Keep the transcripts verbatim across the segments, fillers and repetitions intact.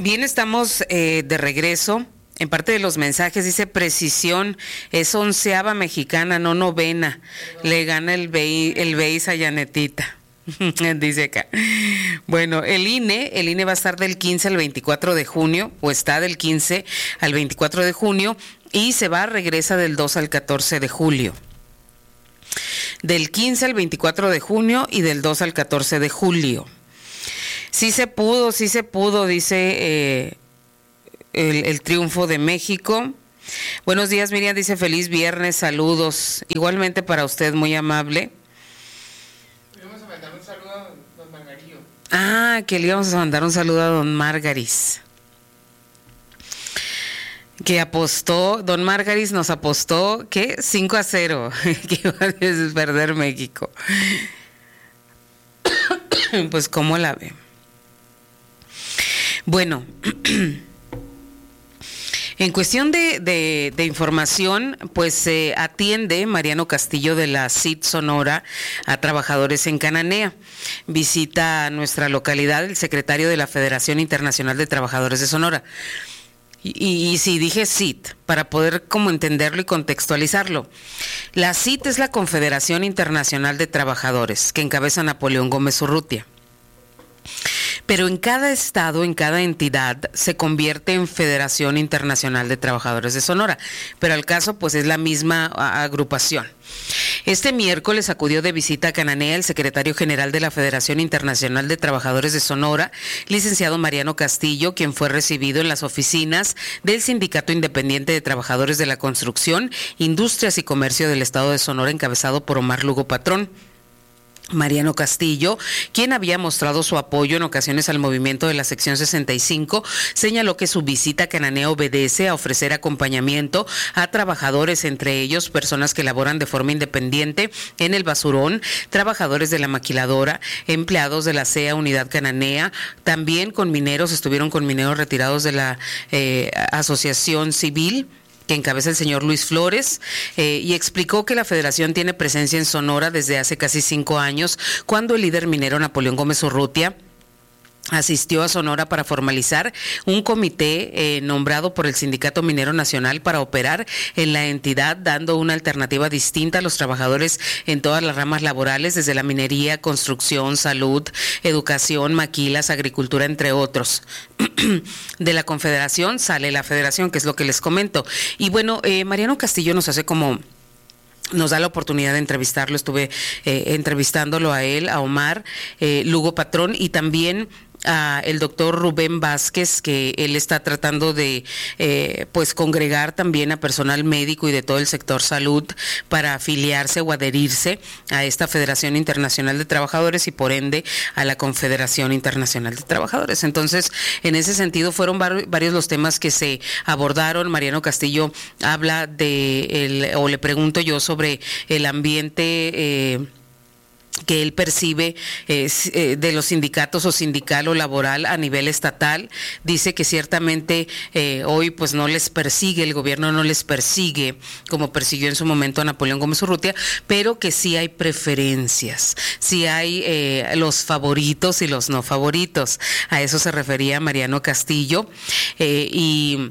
Bien, estamos eh, de regreso. En parte de los mensajes dice precisión, es onceava mexicana, no novena. Le gana el Be- el Beis a Yanetita. Dice acá. Bueno, el I N E, el I N E va a estar del quince al veinticuatro de junio, o está del quince al veinticuatro de junio, y se va, regresa del dos al catorce de julio. Del quince al veinticuatro de junio y del dos al catorce de julio. Sí se pudo, sí se pudo, dice eh, el, el triunfo de México. Buenos días, Miriam, dice feliz viernes, saludos. Igualmente para usted, muy amable. Le vamos a mandar un saludo a don Margarillo. Ah, que le íbamos a mandar un saludo a don Margaris. Que apostó, don Margaris nos apostó, ¿qué? cinco a cero, que iba a perder México. Pues, ¿cómo la ve? Bueno, en cuestión de, de, de información, pues se eh, atiende Mariano Castillo de la C I T Sonora a trabajadores en Cananea. Visita a nuestra localidad el secretario de la Federación Internacional de Trabajadores de Sonora. Y, y, y sí, dije C I T, para poder como entenderlo y contextualizarlo. La C I T es la Confederación Internacional de Trabajadores, que encabeza Napoleón Gómez Urrutia. Pero en cada estado, en cada entidad, se convierte en Federación Internacional de Trabajadores de Sonora. Pero al caso, pues es la misma agrupación. Este miércoles acudió de visita a Cananea el secretario general de la Federación Internacional de Trabajadores de Sonora, licenciado Mariano Castillo, quien fue recibido en las oficinas del Sindicato Independiente de Trabajadores de la Construcción, Industrias y Comercio del Estado de Sonora, encabezado por Omar Lugo Patrón. Mariano Castillo, quien había mostrado su apoyo en ocasiones al movimiento de la sección sesenta y cinco, señaló que su visita a Cananea obedece a ofrecer acompañamiento a trabajadores, entre ellos personas que laboran de forma independiente en el basurón, trabajadores de la maquiladora, empleados de la C E A Unidad Cananea, también con mineros, estuvieron con mineros retirados de la eh, Asociación Civil, que encabeza el señor Luis Flores, eh, y explicó que la federación tiene presencia en Sonora desde hace casi cinco años, cuando el líder minero Napoleón Gómez Urrutia asistió a Sonora para formalizar un comité eh, nombrado por el Sindicato Minero Nacional para operar en la entidad, dando una alternativa distinta a los trabajadores en todas las ramas laborales, desde la minería, construcción, salud, educación, maquilas, agricultura, entre otros. De la Confederación sale la Federación, que es lo que les comento. Y bueno, eh, Mariano Castillo nos hace como... nos da la oportunidad de entrevistarlo, estuve eh, entrevistándolo a él, a Omar eh, Lugo Patrón, y también a el doctor Rubén Vázquez, que él está tratando de eh, pues congregar también a personal médico y de todo el sector salud para afiliarse o adherirse a esta Federación Internacional de Trabajadores y por ende a la Confederación Internacional de Trabajadores. Entonces, en ese sentido fueron var- varios los temas que se abordaron. Mariano Castillo habla de el, o le pregunto yo sobre el ambiente eh, que él percibe eh, de los sindicatos o sindical o laboral a nivel estatal. Dice que ciertamente eh, hoy pues no les persigue, el gobierno no les persigue como persiguió en su momento a Napoleón Gómez Urrutia, pero que sí hay preferencias, sí hay eh, los favoritos y los no favoritos. A eso se refería Mariano Castillo eh, y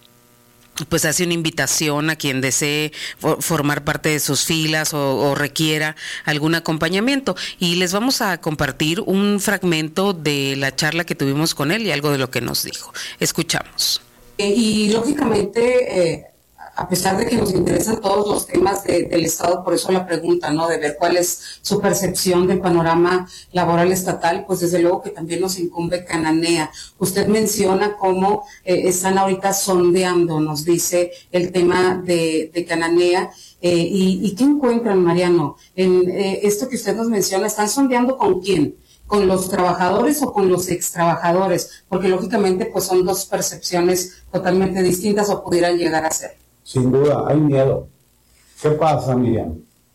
pues hace una invitación a quien desee for, formar parte de sus filas o, o requiera algún acompañamiento. Y les vamos a compartir un fragmento de la charla que tuvimos con él y algo de lo que nos dijo. Escuchamos. Eh, y lógicamente, eh, a pesar de que nos interesan todos los temas de, del Estado, por eso la pregunta, ¿no?, de ver cuál es su percepción del panorama laboral estatal, pues desde luego que también nos incumbe Cananea. Usted menciona cómo eh, están ahorita sondeando, nos dice, el tema de, de Cananea. Eh, y, ¿Y qué encuentran, Mariano? En eh, esto que usted nos menciona, ¿están sondeando con quién? ¿Con los trabajadores o con los extrabajadores? Porque lógicamente pues son dos percepciones totalmente distintas o pudieran llegar a ser. Sin duda, hay miedo. ¿Qué pasa, Miriam?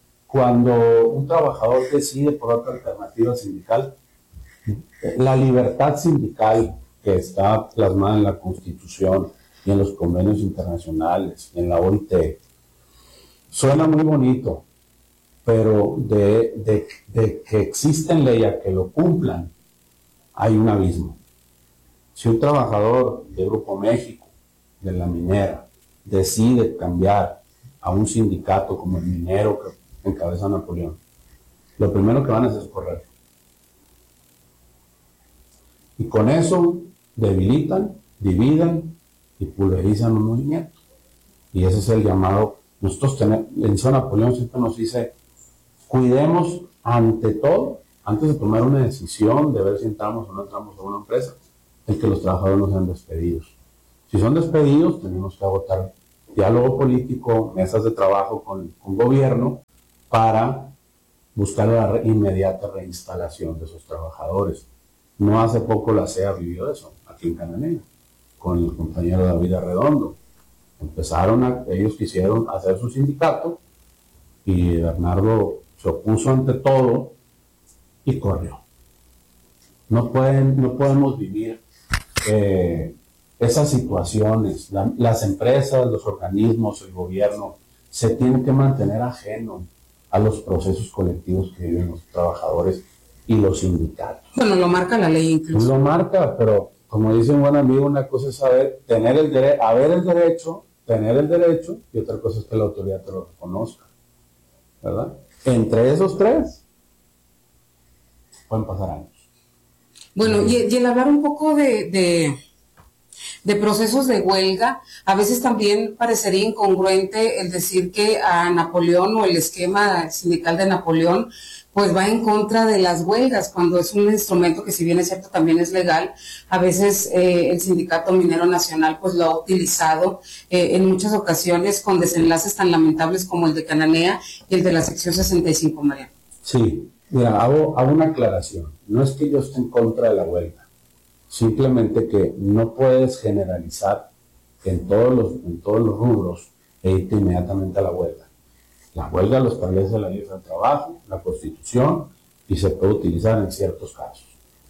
Cuando un trabajador decide por otra alternativa sindical, la libertad sindical que está plasmada en la Constitución y en los convenios internacionales, en la O I T, suena muy bonito, pero de, de, de que existen leyes que lo cumplan, hay un abismo. Si un trabajador de Grupo México, de la minera, decide cambiar a un sindicato como el minero que encabeza Napoleón, lo primero que van a hacer es correr. Y con eso debilitan, dividen y pulverizan un movimiento. Y ese es el llamado. Nosotros tenemos, en Zona Napoleón siempre nos dice, cuidemos ante todo, antes de tomar una decisión de ver si entramos o no entramos a una empresa, el que los trabajadores no sean despedidos. Si son despedidos, tenemos que agotar diálogo político, mesas de trabajo con, con gobierno para buscar la re, inmediata reinstalación de esos trabajadores. No hace poco la C E A vivió eso, aquí en Cananea, con el compañero David Arredondo. Empezaron a, ellos quisieron hacer su sindicato y Bernardo se opuso ante todo y corrió. No, pueden, no podemos vivir eh, esas situaciones. La, las empresas, los organismos, el gobierno se tienen que mantener ajeno a los procesos colectivos que viven los trabajadores y los sindicatos. Bueno, lo marca la ley incluso. Lo marca, pero como dice un buen amigo, una cosa es saber, tener el derecho, haber el derecho, tener el derecho, y otra cosa es que la autoridad te lo reconozca, ¿verdad? Entre esos tres pueden pasar años. Bueno, y, y el hablar un poco de, de, de procesos de huelga, a veces también parecería incongruente el decir que a Napoleón o el esquema sindical de Napoleón pues va en contra de las huelgas, cuando es un instrumento que, si bien es cierto, también es legal. A veces eh, el Sindicato Minero Nacional pues lo ha utilizado eh, en muchas ocasiones con desenlaces tan lamentables como el de Cananea y el de la sección sesenta y cinco, María. Sí, mira, hago, hago una aclaración. No es que yo esté en contra de la huelga, simplemente que no puedes generalizar en todos los, en todos los rubros e irte inmediatamente a la huelga. La huelga lo establece la Ley del Trabajo, la Constitución, y se puede utilizar en ciertos casos.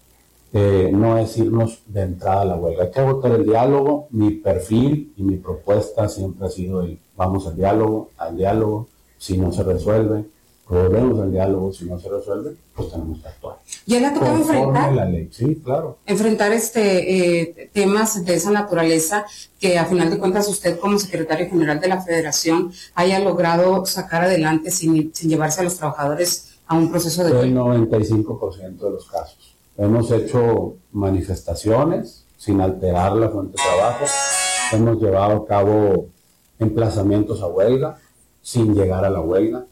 Eh, no es irnos de entrada a la huelga. Hay que agotar el diálogo. Mi perfil y mi propuesta siempre ha sido el vamos al diálogo, al diálogo. Si no se resuelve, volvemos al diálogo. Si no se resuelve, pues tenemos que actuar. ¿Ya le ha tocado enfrentar? La ley. Sí, claro. Enfrentar este eh, temas de esa naturaleza que, a final de cuentas, usted como secretario general de la Federación haya logrado sacar adelante sin, sin llevarse a los trabajadores a un proceso de huelga. El noventa y cinco por ciento de los casos. Hemos hecho manifestaciones sin alterar la fuente de trabajo. Hemos llevado a cabo emplazamientos a huelga sin llegar a la huelga.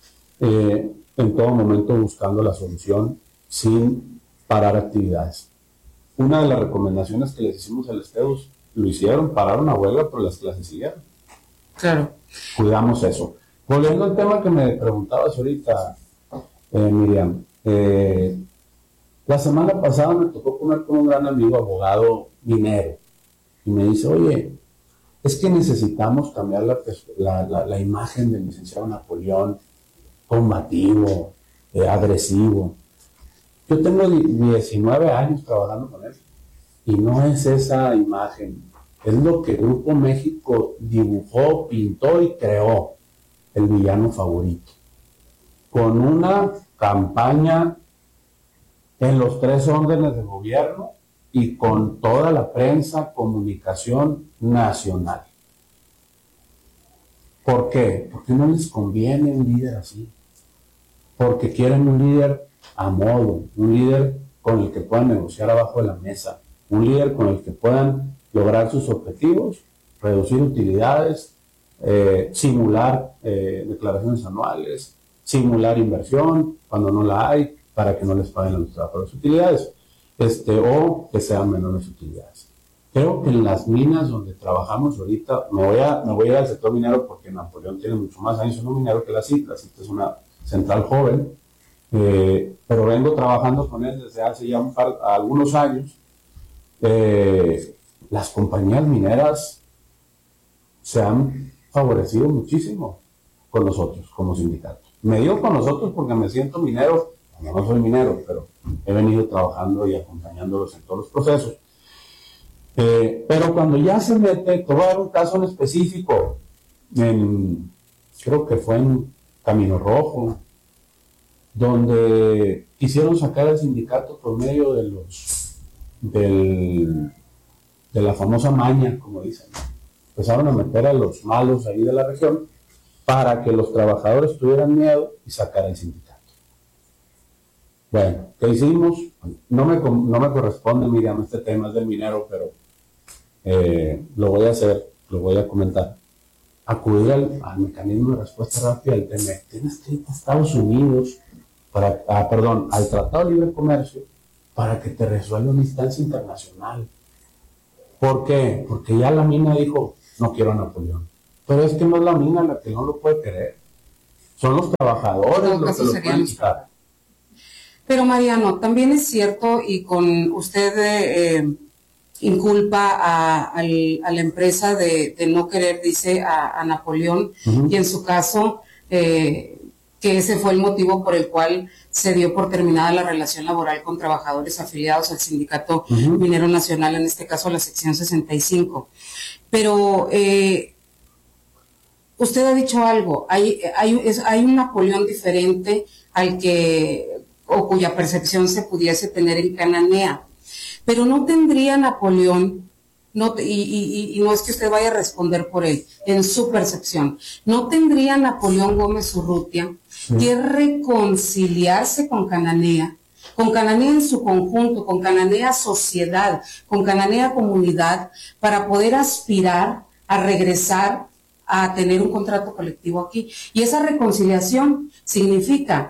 Eh, en todo momento buscando la solución sin parar actividades. Una de las recomendaciones que les hicimos al Esteus, lo hicieron, pararon la huelga, pero las clases siguieron. Claro. Cuidamos eso. Volviendo al tema que me preguntabas ahorita, eh, Miriam, eh, la semana pasada me tocó comer con un gran amigo, abogado minero, y me dice, oye, es que necesitamos cambiar la, la, la, la imagen del licenciado Napoleón, combativo, eh, agresivo. Yo tengo diecinueve años trabajando con él y no es esa imagen, es lo que Grupo México dibujó, pintó y creó, el villano favorito, con una campaña en los tres órdenes de gobierno y con toda la prensa, comunicación nacional. ¿Por qué? Porque no les conviene un líder así, porque quieren un líder a modo, un líder con el que puedan negociar abajo de la mesa, un líder con el que puedan lograr sus objetivos, reducir utilidades, eh, simular eh, declaraciones anuales, simular inversión cuando no la hay, para que no les paguen a los trabajadores utilidades, este, o que sean menores utilidades. Creo que en las minas donde trabajamos ahorita, me voy a, me voy a ir al sector minero porque Napoleón tiene mucho más años en un minero que la C I T. La C I T es una central joven, eh, pero vengo trabajando con él desde hace ya un par, algunos años. Eh, las compañías mineras se han favorecido muchísimo con nosotros como sindicato. Me digo con nosotros porque me siento minero, no, no soy minero, pero he venido trabajando y acompañándolos en todos los procesos. Eh, pero cuando ya se mete, te voy a dar un caso en específico, en, creo que fue en Camino Rojo, donde quisieron sacar al sindicato por medio de los, del, de la famosa maña, como dicen. Empezaron a meter a los malos ahí de la región para que los trabajadores tuvieran miedo y sacaran el sindicato. Bueno, ¿qué hicimos? No me, no me corresponde, Miriam, este tema es del minero, pero eh, lo voy a hacer, lo voy a comentar. Acudir al, al mecanismo de respuesta rápida del T M E C. Tienes que ir a Estados Unidos, para, ah, perdón, al Tratado de Libre Comercio, para que te resuelva una instancia internacional. ¿Por qué? Porque ya la mina dijo, no quiero a Napoleón. Pero es que no es la mina la que no lo puede querer. Son los trabajadores los que lo pueden quitar. Pero Mariano, también es cierto, y con usted eh, inculpa a, a, a la empresa de, de no querer, dice, a, a Napoleón, uh-huh. y en su caso, eh, que ese fue el motivo por el cual se dio por terminada la relación laboral con trabajadores afiliados al Sindicato uh-huh. Minero Nacional, en este caso la sección sesenta y cinco. Pero eh, usted ha dicho algo, hay, hay, es, hay un Napoleón diferente al que, o cuya percepción se pudiese tener en Cananea. Pero no tendría Napoleón, no, y, y, y no es que usted vaya a responder por él, en su percepción, no tendría Napoleón Gómez Urrutia sí. que reconciliarse con Cananea, con Cananea en su conjunto, con Cananea sociedad, con Cananea comunidad, para poder aspirar a regresar a tener un contrato colectivo aquí. Y esa reconciliación significa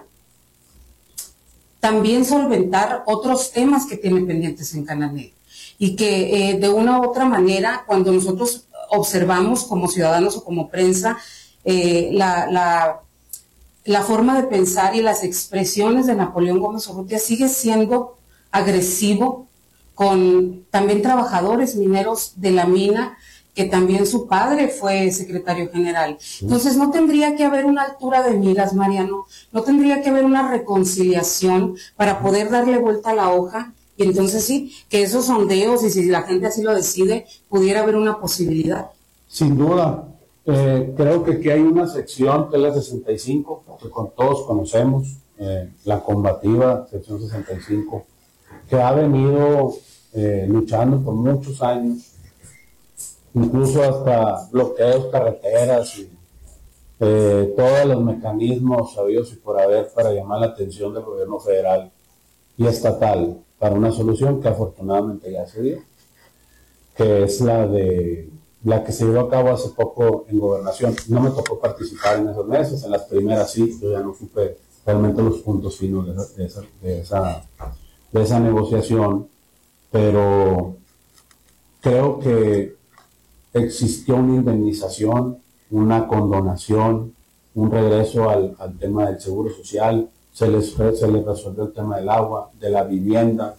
también solventar otros temas que tiene pendientes en Cananea y que eh, de una u otra manera, cuando nosotros observamos como ciudadanos o como prensa eh, la, la, la forma de pensar y las expresiones de Napoleón Gómez Urrutia, sigue siendo agresivo con también trabajadores mineros de la mina, que también su padre fue secretario general. Entonces no tendría que haber una altura de miras, Mariano, no tendría que haber una reconciliación para poder darle vuelta a la hoja, y entonces sí, que esos sondeos, y si la gente así lo decide, pudiera haber una posibilidad. Sin duda, eh, creo que aquí hay una sección que es la sesenta y cinco, que con todos conocemos, eh, la combativa sección sesenta y cinco, que ha venido eh, luchando por muchos años, incluso hasta bloqueos, carreteras y eh, todos los mecanismos sabidos y por haber para llamar la atención del gobierno federal y estatal para una solución que afortunadamente ya se dio, que es la de la que se llevó a cabo hace poco en Gobernación. No me tocó participar en esos meses, en las primeras sí, yo ya no supe realmente los puntos finos de esa, de esa, de esa, de esa negociación, pero creo que existió una indemnización, una condonación, un regreso al, al tema del seguro social, se les, se les resolvió el tema del agua, de la vivienda.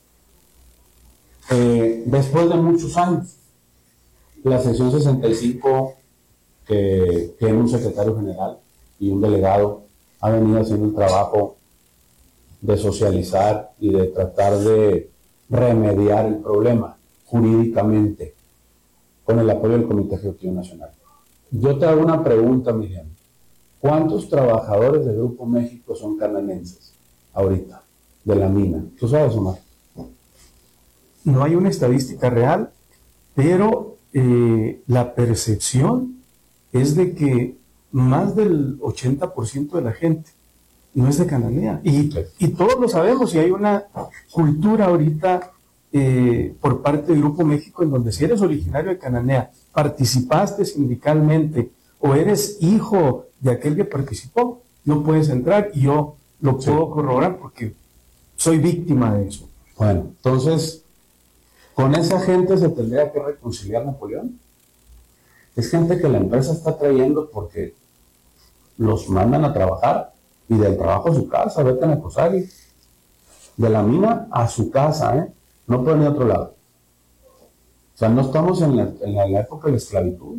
Eh, después de muchos años, la sección sesenta y cinco, que tiene un secretario general y un delegado, ha venido haciendo un trabajo de socializar y de tratar de remediar el problema jurídicamente, con el apoyo del Comité Ejecutivo Nacional. Yo te hago una pregunta, Miriam. ¿Cuántos trabajadores de Grupo México son cananenses ahorita, de la mina? ¿Tú sabes, Omar? No hay una estadística real, pero eh, la percepción es de que más del ochenta por ciento de la gente no es de Cananea. Y, y todos lo sabemos, y hay una cultura ahorita Eh, por parte del Grupo México, en donde si eres originario de Cananea, participaste sindicalmente o eres hijo de aquel que participó, no puedes entrar, y yo lo sí. puedo corroborar porque soy víctima de eso. Bueno, entonces, ¿con esa gente se tendría que reconciliar Napoleón? Es gente que la empresa está trayendo porque los mandan a trabajar, y del trabajo a su casa, vete a Cosari, de la mina a su casa, ¿eh? No pueden ir a otro lado. O sea, no estamos en la, en la, en la época de la esclavitud.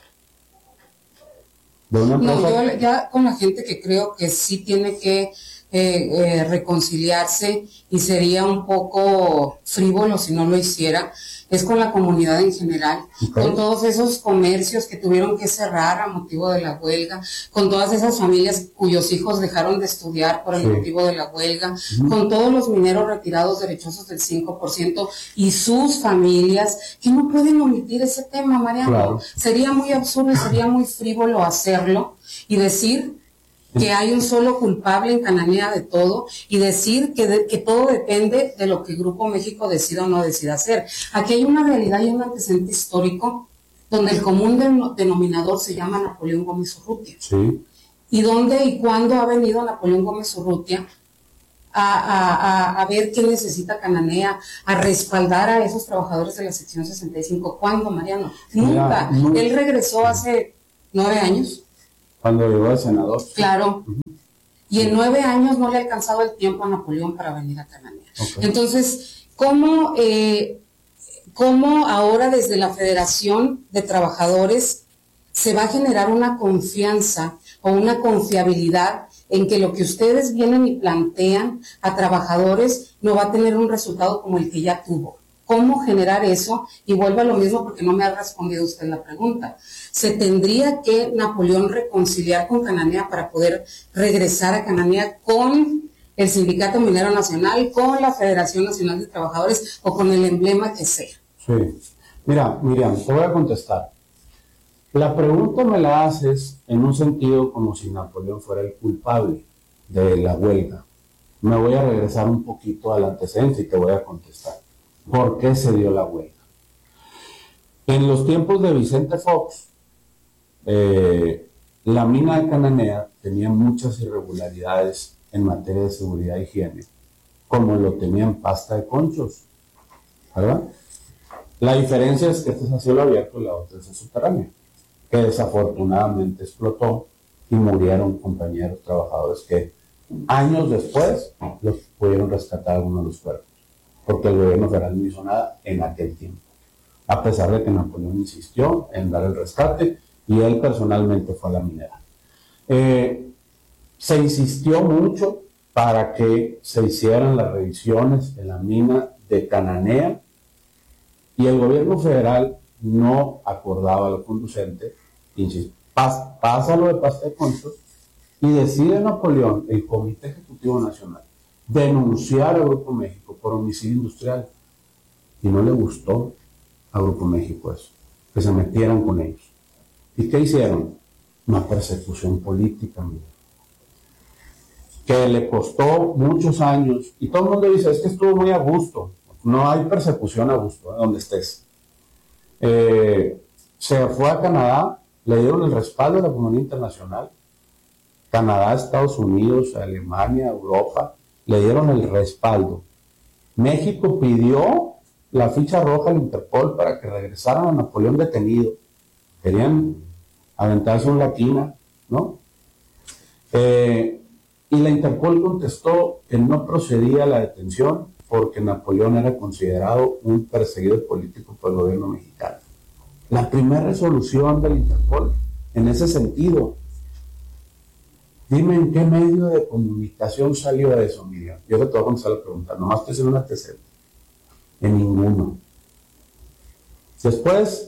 De una no, yo ya con la gente que creo que sí tiene que eh, eh, reconciliarse, y sería un poco frívolo si no lo hiciera, es con la comunidad en general, okay. Con todos esos comercios que tuvieron que cerrar a motivo de la huelga, con todas esas familias cuyos hijos dejaron de estudiar por el sí. motivo de la huelga, uh-huh. con todos los mineros retirados derechosos del cinco por ciento y sus familias, que no pueden omitir ese tema, Mariano. Claro. Sería muy absurdo y sería muy frívolo hacerlo y decir que hay un solo culpable en Cananea de todo, y decir que, de, que todo depende de lo que Grupo México decida o no decida hacer. Aquí hay una realidad y un antecedente histórico donde el común denominador se llama Napoleón Gómez Urrutia. Sí. Y dónde y cuándo ha venido Napoleón Gómez Urrutia a, a, a, a ver qué necesita Cananea, a respaldar a esos trabajadores de la sección sesenta y cinco. ¿Cuándo, Mariano? Nunca. Ya, no. Él regresó hace nueve años. Cuando llegó al senador. Claro. Uh-huh. Y en nueve años no le ha alcanzado el tiempo a Napoleón para venir a Cananea. Okay. Entonces, ¿cómo, eh, ¿cómo ahora desde la Federación de Trabajadores se va a generar una confianza o una confiabilidad en que lo que ustedes vienen y plantean a trabajadores no va a tener un resultado como el que ya tuvo? ¿Cómo generar eso? Y vuelvo a lo mismo porque no me ha respondido usted la pregunta. ¿Se tendría que Napoleón reconciliar con Cananea para poder regresar a Cananea con el Sindicato Minero Nacional, con la Federación Nacional de Trabajadores o con el emblema que sea? Sí. Mira, Miriam, te voy a contestar. La pregunta me la haces en un sentido como si Napoleón fuera el culpable de la huelga. Me voy a regresar un poquito al antecedente y te voy a contestar. ¿Por qué se dio la huelga? En los tiempos de Vicente Fox, eh, la mina de Cananea tenía muchas irregularidades en materia de seguridad e higiene, como lo tenían Pasta de Conchos, ¿verdad? La diferencia es que este es a cielo abierto y la otra es subterránea, que desafortunadamente explotó y murieron compañeros trabajadores que años después los pudieron rescatar algunos de los cuerpos, porque el gobierno federal no hizo nada en aquel tiempo, a pesar de que Napoleón insistió en dar el rescate y él personalmente fue a la minera. Eh, se insistió mucho para que se hicieran las revisiones en la mina de Cananea y el gobierno federal no acordaba lo conducente, insisto, pas, pasa lo de Pasta de Conchos y decide Napoleón, el Comité Ejecutivo Nacional, denunciar a Grupo México por homicidio industrial, y no le gustó a Grupo México eso, que se metieran con ellos. ¿Y qué hicieron? Una persecución política, mira, que le costó muchos años, y todo el mundo dice, es que estuvo muy a gusto. No hay persecución a gusto, ¿eh? Donde estés. Eh, se fue a Canadá, le dieron el respaldo de la comunidad internacional, Canadá, Estados Unidos, Alemania, Europa, le dieron el respaldo. México pidió la ficha roja al Interpol para que regresaran a Napoleón detenido. Querían aventarse una latina, ¿no? Eh, y la Interpol contestó que no procedía a la detención porque Napoleón era considerado un perseguido político por el gobierno mexicano. La primera resolución del Interpol en ese sentido. Dime en qué medio de comunicación salió eso, Miriam. Yo te voy a contestar la pregunta, nomás te hice un antecedente. En ninguno. Después,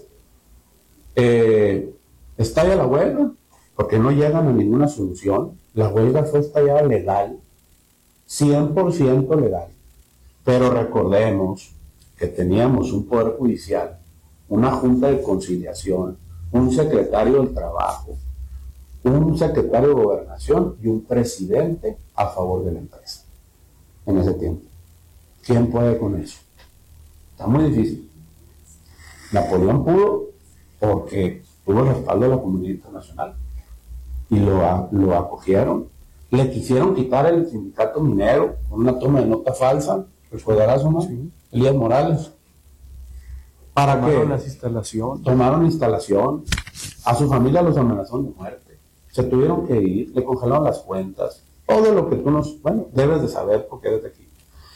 eh, estalla la huelga, porque no llegan a ninguna solución. La huelga fue estallada legal, cien por ciento legal. Pero recordemos que teníamos un poder judicial, una junta de conciliación, un secretario del trabajo, un secretario de gobernación y un presidente a favor de la empresa en ese tiempo. ¿Quién puede con eso? Está muy difícil. Napoleón pudo porque tuvo el respaldo de la comunidad internacional y lo, lo acogieron. Le quisieron quitar el sindicato minero con una toma de nota falsa, ¿recordarás o no? Sí. Elías Morales. ¿Para qué? Tomaron las instalaciones. Tomaron instalación. A su familia los amenazaron de muerte. Se tuvieron que ir, le congelaron las cuentas, todo lo que tú nos, bueno, debes de saber porque eres de aquí.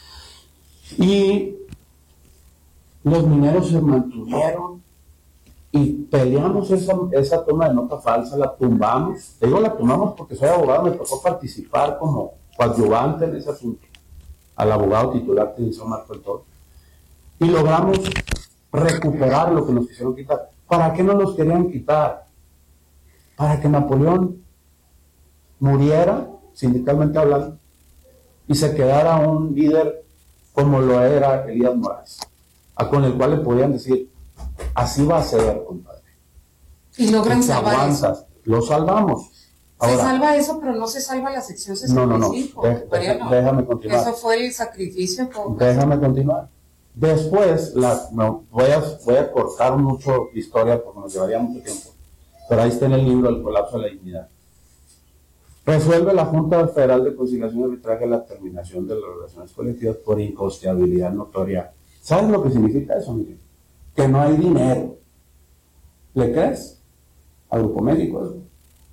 Y los mineros se mantuvieron y peleamos esa, esa toma de nota falsa, la tumbamos. Te digo la tumbamos porque soy abogado, me tocó participar como coadyuvante en ese asunto, al abogado titular que hizo Marco el Toro, y logramos recuperar lo que nos quisieron quitar. ¿Para qué nos los querían quitar? Para que Napoleón muriera, sindicalmente hablando, y se quedara un líder como lo era Elías Morales, a con el cual le podían decir, así va a ser, compadre. Y logran salvar eso. Lo salvamos. Ahora, se salva eso, pero no se salva la sección sesenta y cinco. No, no, no. De, de, déjame continuar. Eso fue el sacrificio. Por... Déjame continuar. Después, la, no, voy, a, voy a cortar mucho historia porque nos llevaría mucho tiempo. Pero ahí está en el libro El colapso de la dignidad. Resuelve la Junta Federal de Conciliación y Arbitraje la terminación de las relaciones colectivas por incosteabilidad notoria. ¿Sabes lo que significa eso, Miguel? Que no hay dinero. ¿Le crees? Al grupo médico. ¿Eso?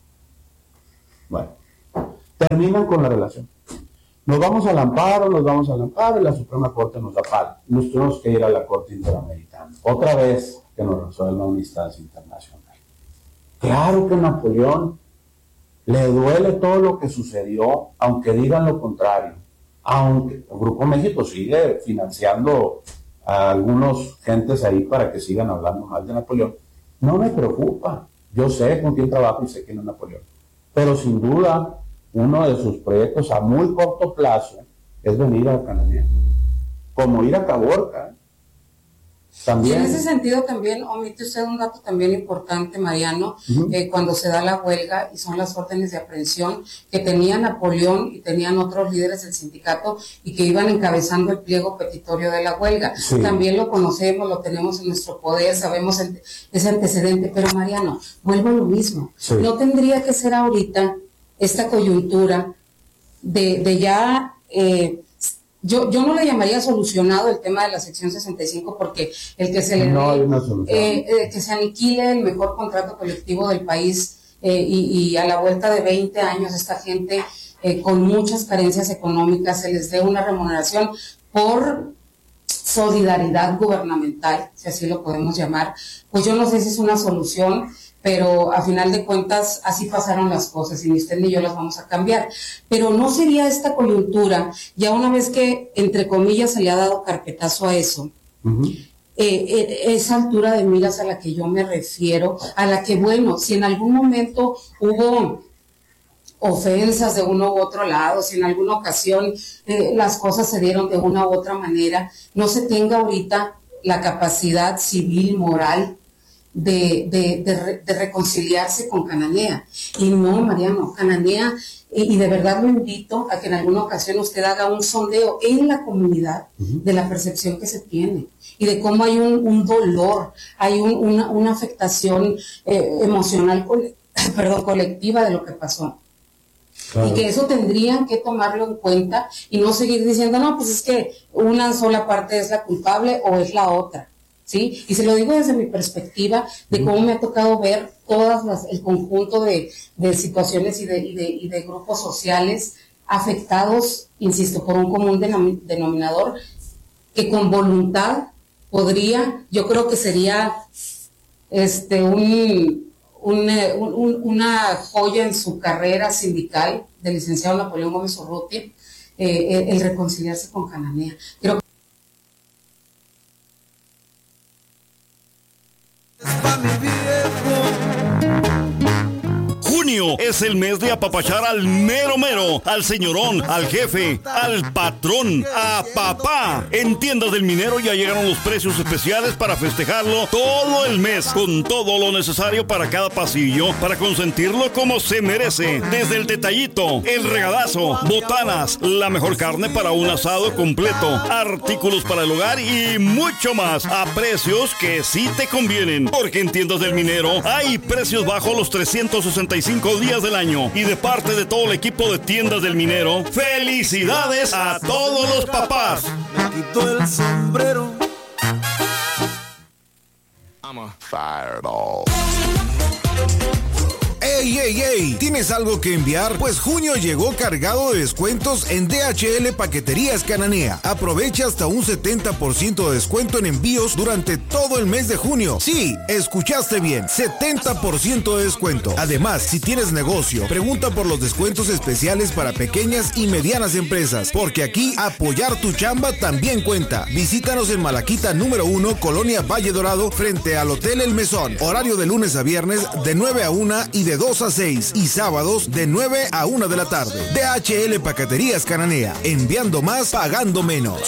Bueno, terminan con la relación. Nos vamos al amparo, nos vamos al amparo y la Suprema Corte nos da palo. Nos tuvimos que ir a la Corte Interamericana. Otra vez que nos resuelva una instancia internacional. Claro que Napoleón le duele todo lo que sucedió, aunque digan lo contrario. Aunque el Grupo México sigue financiando a algunos gentes ahí para que sigan hablando mal de Napoleón. No me preocupa. Yo sé con quién trabajo y sé quién es Napoleón. Pero sin duda, uno de sus proyectos a muy corto plazo es venir a Cananea. Como ir a Caborca. También. Y en ese sentido también omite usted un dato también importante, Mariano, uh-huh. eh, cuando se da la huelga y son las órdenes de aprehensión que tenía Napoleón y tenían otros líderes del sindicato y que iban encabezando el pliego petitorio de la huelga. Sí. También lo conocemos, lo tenemos en nuestro poder, sabemos el, ese antecedente, pero Mariano, vuelvo a lo mismo. Sí. No tendría que ser ahorita esta coyuntura de, de ya... Eh, Yo, yo no le llamaría solucionado el tema de la sección sesenta y cinco porque el que se le no dé, hay una solución. Eh, eh, que se aniquile el mejor contrato colectivo del país eh, y, y a la vuelta de veinte años esta gente eh, con muchas carencias económicas se les dé una remuneración por solidaridad gubernamental, si así lo podemos llamar, pues yo no sé si es una solución, pero a final de cuentas así pasaron las cosas y ni usted ni yo las vamos a cambiar. Pero no sería esta coyuntura, ya una vez que, entre comillas, se le ha dado carpetazo a eso, uh-huh. eh, eh, esa altura de miras a la que yo me refiero, a la que, bueno, si en algún momento hubo ofensas de uno u otro lado, si en alguna ocasión eh, las cosas se dieron de una u otra manera, no se tenga ahorita la capacidad civil, moral, De, de, de, de reconciliarse con Cananea. Y no, Mariano, Cananea, y, y de verdad lo invito a que en alguna ocasión usted haga un sondeo en la comunidad uh-huh. de la percepción que se tiene y de cómo hay un, un dolor, hay un, una, una afectación eh, emocional, cole, perdón, colectiva de lo que pasó. Claro. Y que eso tendrían que tomarlo en cuenta y no seguir diciendo, no, pues es que una sola parte es la culpable o es la otra. ¿Sí? Y se lo digo desde mi perspectiva de cómo me ha tocado ver todas las, el conjunto de, de situaciones y de, y, de, y de grupos sociales afectados, insisto, por un común denominador que con voluntad podría, yo creo que sería este un, un, un, una joya en su carrera sindical del licenciado Napoleón Gómez Urrutia, eh, el, el reconciliarse con Cananea. Creo que Junio es el mes de apapachar al mero mero, al señorón, al jefe, al patrón, a papá. En Tiendas del Minero ya llegaron los precios especiales para festejarlo todo el mes, con todo lo necesario para cada pasillo, para consentirlo como se merece. Desde el detallito, el regalazo, botanas, la mejor carne para un asado completo, artículos para el hogar y mucho más, a precios que sí te convienen. Porque en Tiendas del Minero hay precios bajos los trescientos sesenta y cinco días del año. Y de parte de todo el equipo de Tiendas del Minero, ¡felicidades a todos los papás! Me quito el sombrero. I'm a fireball. ¡Ey, ey, ey! ¿Tienes algo que enviar? Pues junio llegó cargado de descuentos en D H L Paqueterías Cananea. Aprovecha hasta un setenta por ciento de descuento en envíos durante todo el mes de junio. Sí, escuchaste bien, setenta por ciento de descuento. Además, si tienes negocio, pregunta por los descuentos especiales para pequeñas y medianas empresas, porque aquí apoyar tu chamba también cuenta. Visítanos en Malaquita número uno, Colonia Valle Dorado, frente al Hotel El Mesón. Horario de lunes a viernes de nueve a una y de dos a seis, y sábados de nueve a una de la tarde. D H L Paqueterías Cananea, enviando más, pagando menos.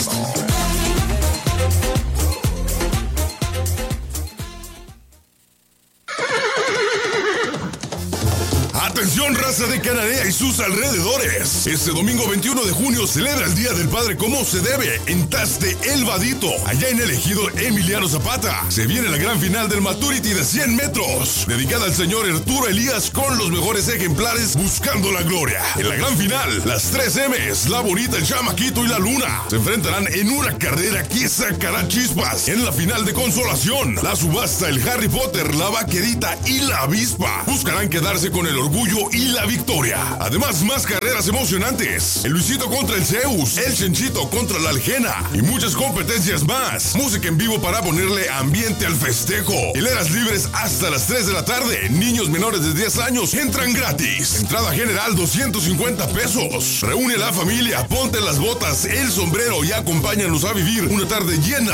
Atención, raza de Cananea y sus alrededores. Este domingo veintiuno de junio celebra el Día del Padre como se debe en Taste El Vadito, allá en el ejido Emiliano Zapata. Se viene la gran final del Maturity de cien metros, dedicada al señor Arturo Elías con los mejores ejemplares buscando la gloria. En la gran final, las tres M's, la bonita, el chamaquito y la luna, se enfrentarán en una carrera que sacará chispas. En la final de consolación, la subasta, el Harry Potter, la vaquerita y la avispa buscarán quedarse con el orgullo y la victoria. Además, más carreras emocionantes. El Luisito contra el Zeus, el Chenchito contra la Aljena y muchas competencias más. Música en vivo para ponerle ambiente al festejo. Hileras libres hasta las tres de la tarde. Niños menores de diez años entran gratis. Entrada general doscientos cincuenta pesos. Reúne a la familia, ponte las botas, el sombrero y acompáñanos a vivir una tarde llena